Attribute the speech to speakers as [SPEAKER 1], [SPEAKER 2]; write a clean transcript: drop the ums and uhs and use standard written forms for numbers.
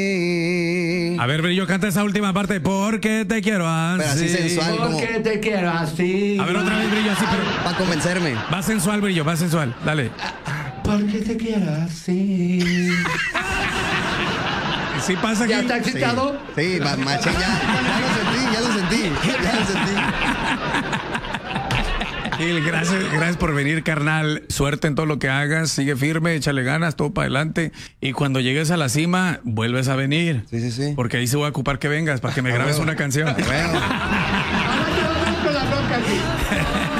[SPEAKER 1] A ver, Brillo, canta esa última parte. Porque te quiero así.
[SPEAKER 2] Pero así sensual, como
[SPEAKER 3] Porque te quiero así.
[SPEAKER 1] A ver, otra vez, Brillo, así, pero
[SPEAKER 2] para convencerme.
[SPEAKER 1] va sensual, Brillo, va sensual. Dale.
[SPEAKER 3] Porque te quiero así.
[SPEAKER 1] ¿Sí pasa aquí?
[SPEAKER 3] ¿Ya está excitado?
[SPEAKER 2] Sí, machín, ya lo sentí.
[SPEAKER 1] Gil, gracias por venir, carnal. Suerte en todo lo que hagas. Sigue firme, échale ganas, todo para adelante. Y cuando llegues a la cima, vuelves a venir.
[SPEAKER 2] Sí.
[SPEAKER 1] Porque ahí se voy a ocupar que vengas para que me grabes una canción.
[SPEAKER 2] Bueno.
[SPEAKER 3] Ahora te voy con la bronca aquí.